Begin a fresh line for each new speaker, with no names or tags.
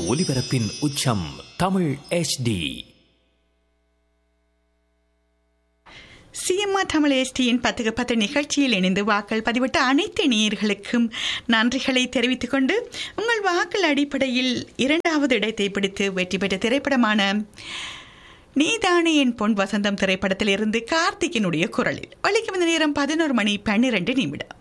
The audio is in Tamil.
ஒலிபரப்பின் உச்சம் தமிழ் HD.
சிஎம்ஆர் தமிழ் எஸ்டியின் 10 நிகழ்ச்சியில் இணைந்து வாக்கள் பதிவிட்ட அனைத்து நேயர்களுக்கும் நன்றிகளை தெரிவித்துக் கொண்டு உங்கள் வாக்கள் அடிப்படையில் 2வது இடத்தை பிடித்து வெற்றி பெற்ற திரைப்படமான நீதானே என் பொன் வசந்தம் திரைப்படத்திலிருந்து கார்த்திகினுடைய குரலில் ஒலிக்கும் நேரம் 11:12